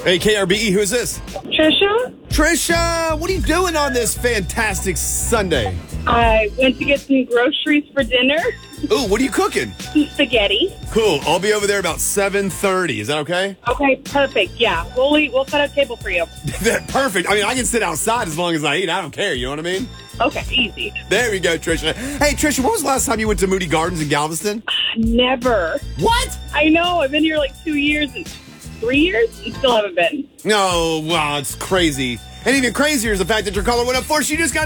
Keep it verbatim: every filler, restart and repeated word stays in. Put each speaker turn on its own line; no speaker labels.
Hey, K R B E, who is this?
Trisha,
Trisha, what are you doing on this fantastic Sunday?
I went to get some groceries for dinner.
Ooh, what are you cooking?
Some spaghetti.
Cool. I'll be over there about seven thirty. Is that okay?
Okay, perfect. Yeah, we'll eat. We'll set a table for you.
Perfect. I mean, I can sit outside as long as I eat. I don't care. You know what I mean?
Okay, easy.
There we go, Trisha. Hey, Trisha, when was the last time you went to Moody Gardens in Galveston?
Never.
What?
I know. I've been here like two years and three years and still haven't been.
No, wow, it's crazy. And even crazier is the fact that your caller went up for. She just got